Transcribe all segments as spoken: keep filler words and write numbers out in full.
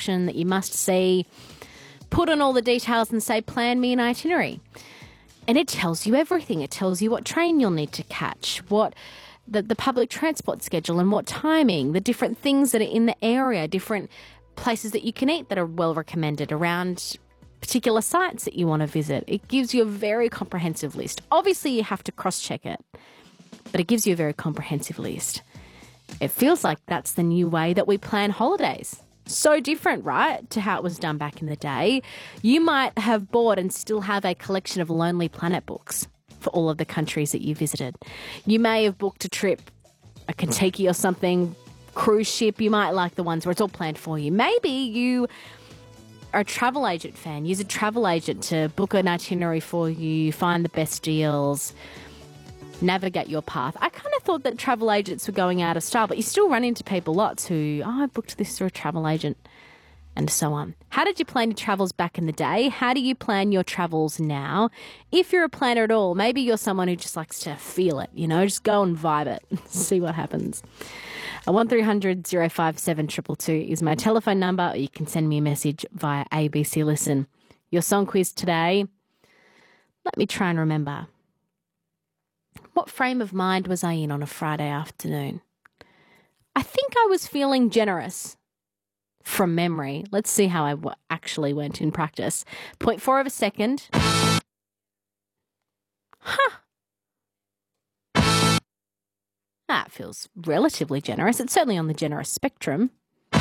attraction that you must see. Put on all the details and say, plan me an itinerary. And it tells you everything. It tells you what train you'll need to catch, what the, the public transport schedule and what timing, the different things that are in the area, different places that you can eat that are well recommended around particular sites that you want to visit. It gives you a very comprehensive list. Obviously, you have to cross-check it, but it gives you a very comprehensive list. It feels like that's the new way that we plan holidays. So different, right, to how it was done back in the day. You might have bought and still have a collection of Lonely Planet books for all of the countries that you visited. You may have booked a trip, a Kentucky or something, cruise ship. You might like the ones where it's all planned for you. Maybe you are a travel agent fan. Use a travel agent to book an itinerary for you, find the best deals, navigate your path. I kind of thought that travel agents were going out of style, but you still run into people lots who, oh, I booked this through a travel agent and so on. How did you plan your travels back in the day? How do you plan your travels now? If you're a planner at all, maybe you're someone who just likes to feel it, you know, just go and vibe it, see what happens. one three hundred oh five seven two two two is my telephone number, or you can send me a message via A B C Listen. Your song quiz today, let me try and remember. What frame of mind was I in on a Friday afternoon? I think I was feeling generous from memory. Let's see how I w- actually went in practice. Point four of a second. Huh. That feels relatively generous. It's certainly on the generous spectrum. Do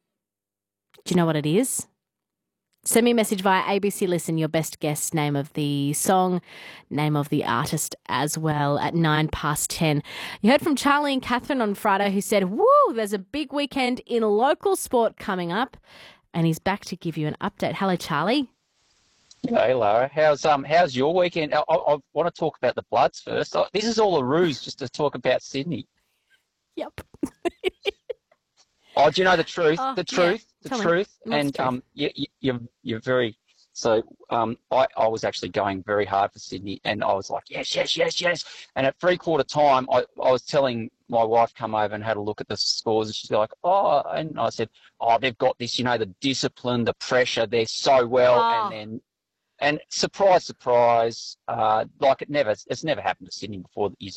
you know what it is? Send me a message via A B C Listen, your best guess, name of the song, name of the artist as well, at nine past ten. You heard from Charlie and Catherine on Friday who said, woo, there's a big weekend in local sport coming up, and he's back to give you an update. Hello, Charlie. Hey, Lara. How's um how's your weekend? I, I, I want to talk about the Bloods first. This is all a ruse just to talk about Sydney. Yep. Oh, do you know the truth? Oh, the truth, yeah. the Tell truth, me. and truth? um, you, you, you're you're very. So um, I I was actually going very hard for Sydney, and I was like, yes, yes, yes, yes. And at three quarter time, I I was telling my wife come over and had a look at the scores, and she's like, oh, and I said, oh, they've got this, you know, the discipline, the pressure, they're so well, Oh. and then. And surprise, surprise, uh, like it never, it's never happened to Sydney before. Is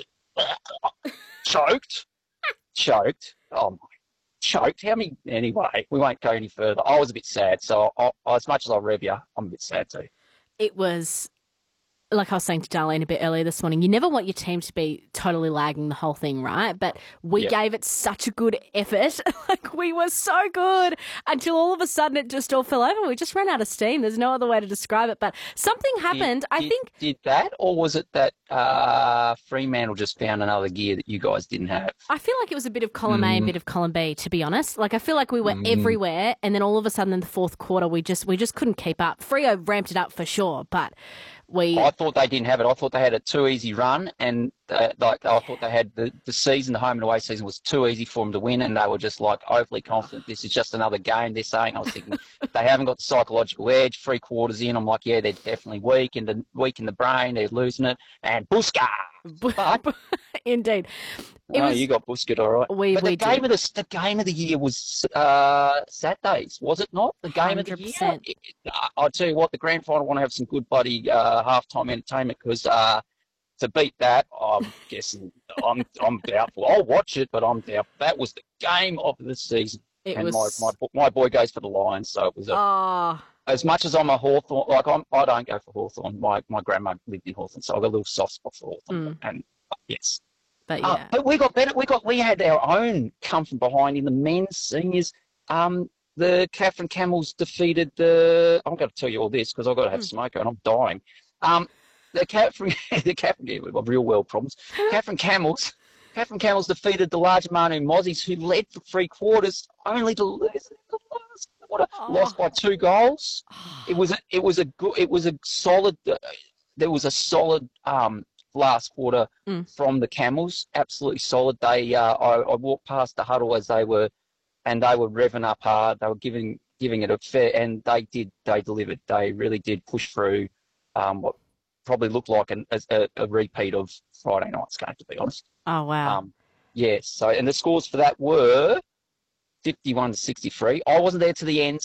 it choked, choked? Oh my, choked. How many? Anyway, we won't go any further. I was a bit sad. So I, I, as much as I rev you, I'm a bit sad too. It was, like I was saying to Darlene a bit earlier this morning, you never want your team to be totally lagging the whole thing, right? But we Yep. gave it such a good effort. Like, we were so good until all of a sudden it just all fell over. We just ran out of steam. There's no other way to describe it. But something happened. Did, I did, think. Did that, or was it that uh, Fremantle just found another gear that you guys didn't have? I feel like it was a bit of column A and Mm. a bit of column B, to be honest. Like, I feel like we were Mm. everywhere, and then all of a sudden in the fourth quarter, we just we just couldn't keep up. Freo ramped it up for sure, but we. I thought they didn't have it. I thought they had a too easy run, and uh, like I thought they had the, the season, the home and away season was too easy for them to win, and they were just like overly confident. This is just another game. They're saying. I was thinking they haven't got the psychological edge. Three quarters in, I'm like, yeah, they're definitely weak in the weak in the brain. They're losing it, and Buska. But, Indeed. It oh, was, you got Busquets, all right. We, but we the game did. of the the game of the year was uh, Saturdays, was it not? The game one of the hundred year. percent. It- it- I'll tell you what, the grand final want to have some good bloody uh, halftime entertainment because uh, to beat that, I'm guessing I'm I'm doubtful. I'll watch it, but I'm doubtful. That was the game of the season, It and was. my, my my boy goes for the Lions, so it was a. Oh, As much as I'm a Hawthorn, like I'm, I don't go for Hawthorn. My my grandma lived in Hawthorn, so I've got a little soft spot for Hawthorn. And uh, yes, but uh, yeah. but we got better. We got we had our own come from behind in the men's seniors. Um, the Catherine Camels defeated the. I'm going to tell you all this because I've got to have Mm. smoke and I'm dying. Um, the Catherine, the Catherine, yeah, we've got real world problems. Catherine Camels, Catherine Camels defeated the large Manu Mozzies, who led for three quarters, only to lose in the last quarter. Oh. Lost by two goals. It was a, it was a good, it was a solid. Uh, there was a solid um, last quarter Mm. from the Camels. Absolutely solid. They, uh, I, I walked past the huddle as they were, and they were revving up hard. They were giving giving it a fair, and they did. They delivered. They really did push through. Um, what probably looked like an, a, a repeat of Friday night's game, to be honest. Oh, wow. Um, yes. So, and the scores for that were fifty-one to sixty-three. I wasn't there to the end.